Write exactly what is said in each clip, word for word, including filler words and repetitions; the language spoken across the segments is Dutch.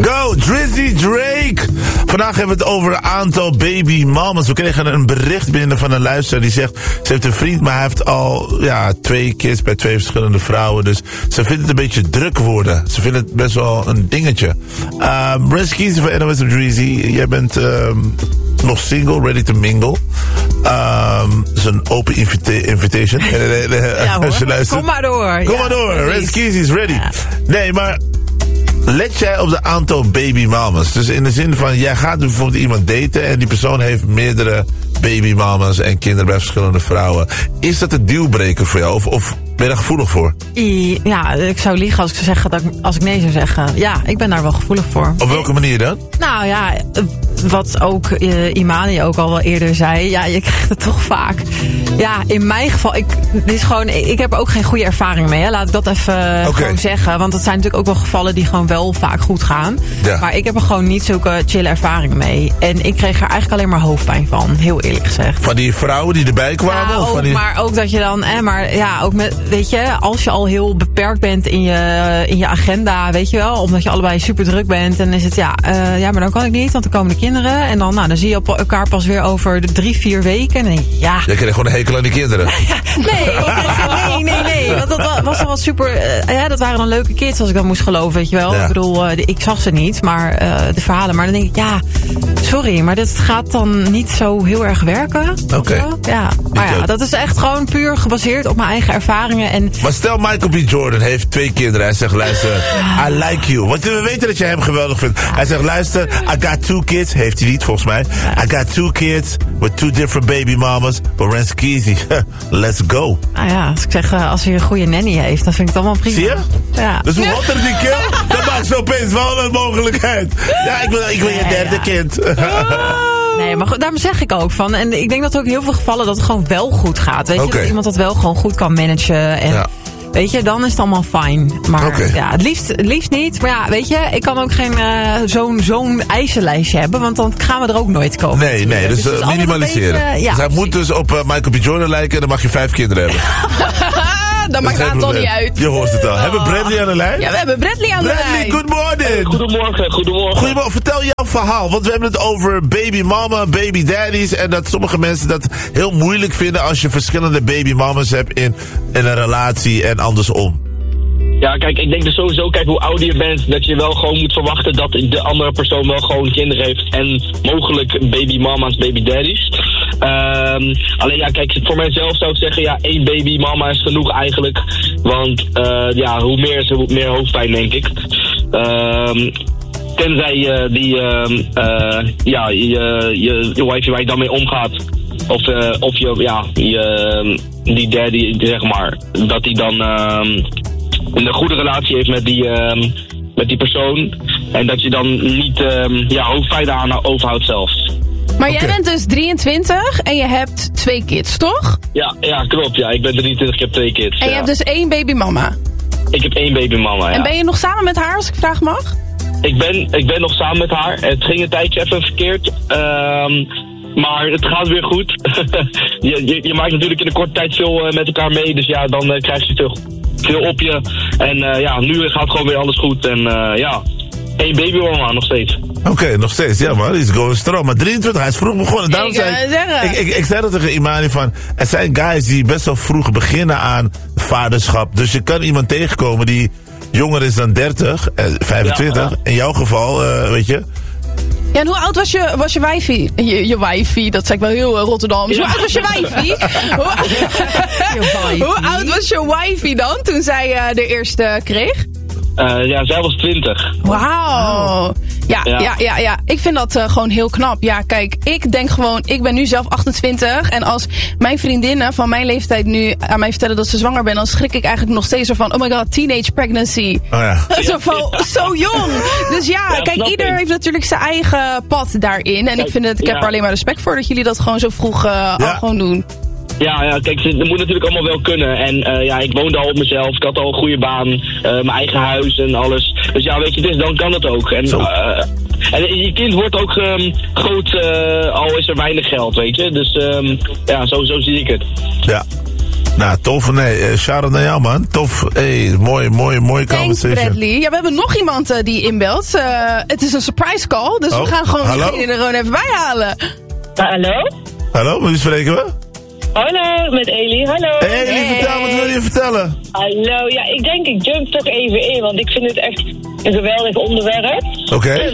Go, Drizzy Drake. Vandaag hebben we het over een aantal baby mamas. We kregen een bericht binnen van een luisteraar die zegt... ze heeft een vriend, maar hij heeft al ja, twee kids bij twee verschillende vrouwen. Dus ze vindt het een beetje druk worden. Ze vindt het best wel een dingetje. Uh, Brent Kiezen van N O S op Drizzy. Jij bent um, nog single, ready to mingle. Um, dat is een open invita- invitation. Ja, hoor. Kom maar door. Kom ja, maar door. Brent Kiezen is ready. Ja. Nee, maar... let jij op de aantal baby mamas? Dus in de zin van, jij gaat bijvoorbeeld iemand daten... en die persoon heeft meerdere baby mamas en kinderen bij verschillende vrouwen. Is dat een dealbreaker voor jou? Of, of ben je daar gevoelig voor? Ja, ik zou liegen als ik zou zeggen dat ik, als ik nee zou zeggen. Ja, ik ben daar wel gevoelig voor. Op welke manier dan? Nou ja, wat ook uh, Imani ook al wel eerder zei. Ja, je krijgt het toch vaak. Ja, in mijn geval, ik, dit is gewoon, ik heb er ook geen goede ervaring mee. Hè. Laat ik dat even uh, okay. gewoon zeggen. Want het zijn natuurlijk ook wel gevallen die gewoon wel vaak goed gaan. Ja. Maar ik heb er gewoon niet zulke chille ervaringen mee. En ik kreeg er eigenlijk alleen maar hoofdpijn van. Heel eerlijk gezegd. Van die vrouwen die erbij kwamen? Ja, of ook, van die... maar ook dat je dan, eh, maar ja, ook met, weet je, als je al heel beperkt bent in je, in je agenda, weet je wel, omdat je allebei super druk bent, dan is het ja, uh, ja, maar dan kan ik niet, want dan komen de kinderen. En dan, nou, dan zie je elkaar pas weer over de drie, vier weken. En dan denk je, ja. Je kreeg gewoon een hekel aan die kinderen. nee, nee, nee, nee. Want dat was dan wel super. Uh, ja, dat waren dan leuke kids als ik dat moest geloven, weet je wel. Ja. Ik bedoel, uh, ik zag ze niet, maar uh, de verhalen. Maar dan denk ik, ja, sorry, maar dit gaat dan niet zo heel erg werken. Oké. Okay. Ja, maar ja, dat is echt gewoon puur gebaseerd op mijn eigen ervaringen. En maar stel Michael B. Jordan heeft twee kinderen. Hij zegt, luister, I like you. Want we weten dat je hem geweldig vindt. Hij zegt, luister, I got two kids. Heeft hij niet, volgens mij. I got two kids with two different baby mamas. But Rens Kiezy, let's go. Ah ja, als ik zeg, uh, als hij een goede nanny heeft, dan vind ik het allemaal prima. Zie je? Ja. Dus hoe hotter die kill, dan maakt ze opeens wel een mogelijkheid. Ja, ik wil, ik wil je nee, derde ja. kind. Nee, maar daarom zeg ik ook van. En ik denk dat ook in heel veel gevallen dat het gewoon wel goed gaat. Weet je, okay. dat iemand dat wel gewoon goed kan managen. En ja. Weet je, dan is het allemaal fijn. Maar okay. ja, het liefst, het liefst niet. Maar ja, weet je, ik kan ook geen uh, zo'n, zo'n eisenlijstje hebben. Want dan gaan we er ook nooit komen. Nee, nee, dus, dus uh, minimaliseren. Beetje, uh, ja, dus hij moet dus op uh, Michael B. Jordan lijken en dan mag je vijf kinderen hebben. Dan maakt het aantal niet uit. Je hoort het al. Oh. Hebben we Bradley aan de lijn? Ja, we hebben Bradley aan Bradley, de lijn. good morning. Hey, goedemorgen, goedemorgen. Goedemorgen. Vertel jouw verhaal. Want we hebben het over baby mama, baby daddies. En dat sommige mensen dat heel moeilijk vinden als je verschillende baby mamas hebt in, in een relatie en andersom. Ja, kijk, ik denk dus sowieso, kijk, hoe ouder je bent, dat je wel gewoon moet verwachten dat de andere persoon wel gewoon kinderen heeft en mogelijk baby mama's, baby daddies. Um, alleen ja, kijk, voor mijzelf zou ik zeggen, ja, één baby mama is genoeg eigenlijk. Want uh, ja, hoe meer is, hoe meer hoofdpijn, denk ik. Um, tenzij je die, uh, uh, ja, je, je, je wife waar je dan mee omgaat. Of, uh, of je, ja, je, die daddy, zeg maar, dat die dan uh, een goede relatie heeft met die, uh, met die persoon. En dat je dan niet uh, ja, hoofdpijn aan overhoudt zelf. Maar jij okay. bent dus drieëntwintig en je hebt twee kids, toch? Ja, ja, klopt. Ja. Ik ben drieëntwintig, ik heb twee kids. En ja. je hebt dus één babymama. Ik heb één babymama, ja. En ben je nog samen met haar, als ik vragen mag? Ik ben, ik ben nog samen met haar. Het ging een tijdje even verkeerd. Um, maar het gaat weer goed. je, je, je maakt natuurlijk in een korte tijd veel uh, met elkaar mee. Dus ja, dan uh, krijg je veel, veel op je. En uh, ja, nu gaat gewoon weer alles goed. En uh, ja, één babymama nog steeds. Oké, okay, nog steeds. Ja, man. He's going strong. Maar drieëntwintig, hij is vroeg begonnen. Daarom ik, zei uh, ik, ik, ik, ik zei dat tegen Imani van, er zijn guys die best wel vroeg beginnen aan vaderschap. Dus je kan iemand tegenkomen die jonger is dan dertig, eh, vijfentwintig. Ja, ja. In jouw geval, uh, weet je. Ja, en hoe oud was je, was je wijfie? Je, je wijfie, dat zei ik wel heel uh, Rotterdam. Ja. Hoe oud was je wijfie? hoe, hoe oud was je wijfie dan, toen zij uh, de eerste kreeg? Uh, ja, zij was twintig. Wauw. Ja, ja, ja, ja, ja. Ik vind dat uh, gewoon heel knap. Ja, kijk, ik denk gewoon, ik ben nu zelf achtentwintig. En als mijn vriendinnen van mijn leeftijd nu aan mij vertellen dat ze zwanger ben, dan schrik ik eigenlijk nog steeds van, oh my god, teenage pregnancy. Oh ja. Zo van, zo jong. Dus ja, ja kijk, ieder ik. heeft natuurlijk zijn eigen pad daarin. En kijk, ik vind het, ik heb ja. er alleen maar respect voor dat jullie dat gewoon zo vroeg uh, ja. al gewoon doen. Ja, ja, kijk, dat moet natuurlijk allemaal wel kunnen. En uh, ja, ik woonde al op mezelf, ik had al een goede baan, uh, mijn eigen huis en alles. Dus ja, weet je, dus dan kan het ook. En, uh, en je kind wordt ook um, groot, uh, al is er weinig geld, weet je. Dus um, ja, zo, zo zie ik het. Ja. Nou, tof. Nee, uh, shout-out naar jou, man. Tof. Hey, mooi, mooi, mooie Thanks, conversation. Bradley. Ja, we hebben nog iemand uh, die inbelt. Uh, het is een surprise call, dus oh, we gaan gewoon hallo? diegene er gewoon even bij halen. Uh, hallo? Hallo, met wie spreken we? Hallo, met Eli. Hallo. Hey, Eli, hey. Vertel, wat wil je vertellen? Hallo, ja, ik denk ik jump toch even in, want ik vind het echt een geweldig onderwerp. Oké. Okay.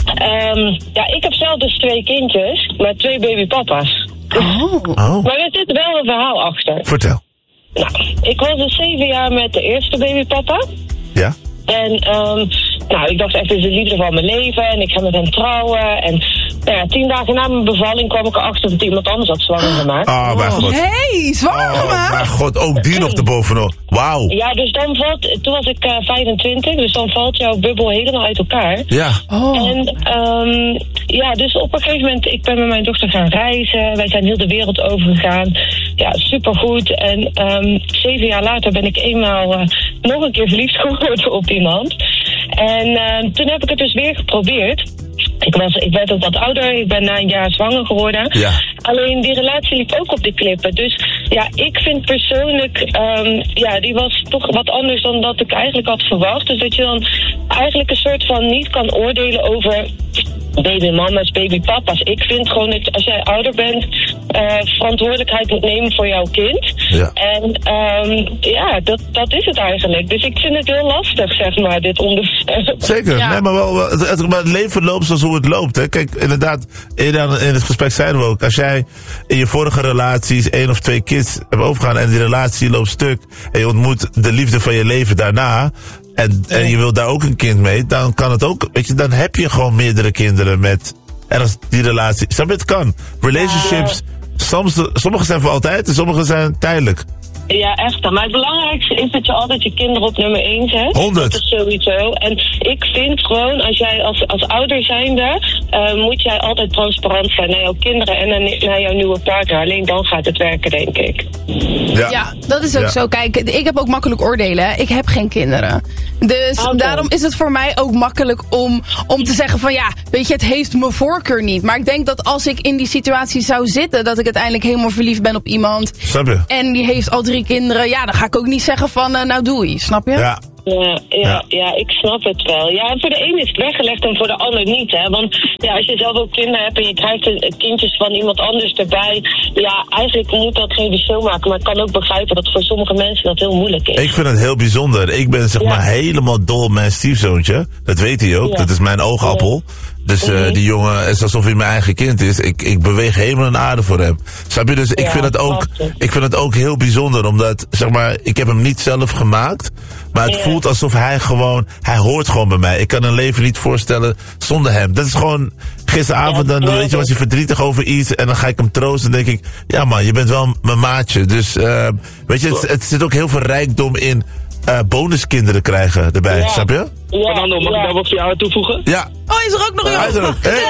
Um, ja, ik heb zelf dus twee kindjes, maar twee babypapa's. Oh. oh. Maar er zit wel een verhaal achter. Vertel. Nou, ik was dus zeven jaar met de eerste babypapa. Ja. En um, nou, ik dacht echt, dit is de liefde van mijn leven en ik ga met hem trouwen. En nou ja, tien dagen na mijn bevalling kwam ik erachter dat iemand anders had zwanger gemaakt. Ah, oh, mijn god. Hey, zwanger oh, gemaakt? Mijn god, ook die nog erbovenop. Wauw. Ja, dus dan valt, toen was ik uh, vijfentwintig, dus dan valt jouw bubbel helemaal uit elkaar. Ja. Oh. En um, ja, dus op een gegeven moment, ik ben met mijn dochter gaan reizen. Wij zijn heel de wereld overgegaan. Ja, supergoed. En um, zeven jaar later ben ik eenmaal uh, nog een keer verliefd geworden op iemand. En uh, toen heb ik het dus weer geprobeerd. Ik, was, ik werd ook wat ouder, ik ben na een jaar zwanger geworden. Ja. Alleen die relatie liep ook op de klippen. Dus ja, ik vind persoonlijk, um, ja, die was toch wat anders dan dat ik eigenlijk had verwacht. Dus dat je dan eigenlijk een soort van niet kan oordelen over babymama's, babypapa's. Ik vind gewoon dat als jij ouder bent, uh, verantwoordelijkheid moet nemen voor jouw kind. Ja. En um, ja, dat, dat is het eigenlijk. Dus ik vind het heel lastig, zeg maar, dit onderwerp. Zeker, ja. nee, maar wel, het, het, maar het leven loopt zoals hoe het loopt. Hè. Kijk, inderdaad, in, in het gesprek zeiden we ook, als jij in je vorige relaties één of twee kids hebt overgegaan en die relatie loopt stuk en je ontmoet de liefde van je leven daarna, En, en je wilt daar ook een kind mee, dan kan het ook, weet je, dan heb je gewoon meerdere kinderen met ergens die relatie. Snap je, het kan. Relationships, soms, sommige zijn voor altijd en sommige zijn tijdelijk. Ja, echt. Maar het belangrijkste is dat je altijd je kinderen op nummer één zet. honderd. Dat is sowieso. En ik vind gewoon, als jij als, als ouder zijnde, uh, moet jij altijd transparant zijn naar jouw kinderen en naar, naar jouw nieuwe partner. Alleen dan gaat het werken, denk ik. Ja, ja dat is ook ja. zo. Kijk, ik heb ook makkelijk oordelen. Ik heb geen kinderen. Dus okay. daarom is het voor mij ook makkelijk om, om te zeggen van ja, weet je, het heeft mijn voorkeur niet. Maar ik denk dat als ik in die situatie zou zitten, dat ik uiteindelijk helemaal verliefd ben op iemand. Snap je? En die heeft al drie kinderen. Ja, dan ga ik ook niet zeggen van uh, nou doei. Snap je? Ja. Ja, ja, Ja. ja, ik snap het wel. Ja, en voor de een is het weggelegd en voor de ander niet, hè. Want ja, als je zelf ook kinderen hebt en je krijgt kindjes van iemand anders erbij, ja, eigenlijk moet dat geen verschil maken. Maar ik kan ook begrijpen dat voor sommige mensen dat heel moeilijk is. Ik vind het heel bijzonder. Ik ben zeg Ja. maar helemaal dol op mijn stiefzoontje. Dat weet hij ook. Ja. Dat is mijn oogappel. Dus uh, Mhm. die jongen is alsof hij mijn eigen kind is. Ik, ik beweeg helemaal in aarde voor hem. Snap je? Dus ik, Ja, vind het ook, snap je. ik vind het ook heel bijzonder. Omdat, zeg maar, ik heb hem niet zelf gemaakt. Maar het Ja. voelt alsof hij gewoon, hij hoort gewoon bij mij. Ik kan een leven niet voorstellen zonder hem. Dat is gewoon, gisteravond Ja, dan, weet je, was hij verdrietig over iets. En dan ga ik hem troosten en denk ik, ja man, je bent wel mijn maatje. Dus, uh, weet je, het, het zit ook heel veel rijkdom in uh, bonuskinderen krijgen erbij. Ja. Snap je? Ja, Fernando, mag ja. ik daar wat voor jou aan toevoegen? Ja. Oh, is er ook nog een Hij is er ook. Hey.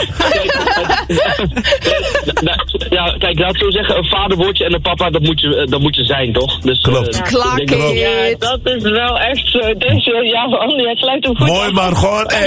Ja, kijk, laat ik zo zeggen, een vaderwoordje en een papa, dat moet je, dat moet je zijn, toch? Dus, Klopt. uh, Klaar, ik denk dat- kid. Ja, dat is wel echt zo. Dus ja, man, jij sluit hem goed Mooi af. man, gewoon, hey,